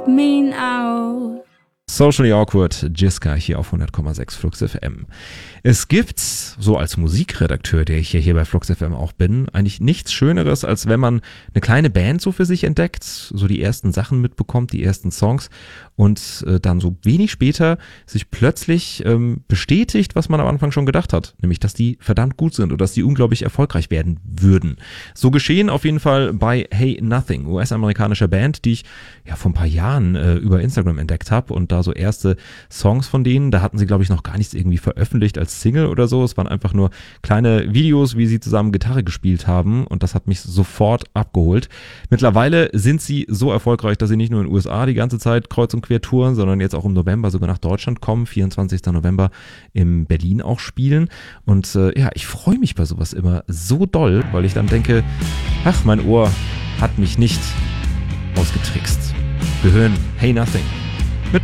me now. Socially Awkward, Jiska hier auf 100,6 Flux FM. Es gibt, so als Musikredakteur, der ich hier bei Flux FM auch bin, eigentlich nichts Schöneres, als wenn man eine kleine Band so für sich entdeckt, so die ersten Sachen mitbekommt, die ersten Songs und dann so wenig später sich plötzlich bestätigt, was man am Anfang schon gedacht hat, nämlich, dass die verdammt gut sind oder dass die unglaublich erfolgreich werden würden. So geschehen auf jeden Fall bei Hey Nothing, US-amerikanischer Band, die ich ja vor ein paar Jahren über Instagram entdeckt habe und da so erste Songs von denen, da hatten sie, glaube ich, noch gar nichts irgendwie veröffentlicht als Single oder so. Es waren einfach nur kleine Videos, wie sie zusammen Gitarre gespielt haben und das hat mich sofort abgeholt. Mittlerweile sind sie so erfolgreich, dass sie nicht nur in den USA die ganze Zeit kreuz und quer touren, sondern jetzt auch im November sogar nach Deutschland kommen, 24. November in Berlin auch spielen und ja, ich freue mich bei sowas immer so doll, weil ich dann denke, ach, mein Ohr hat mich nicht ausgetrickst. Wir hören Hey Nothing.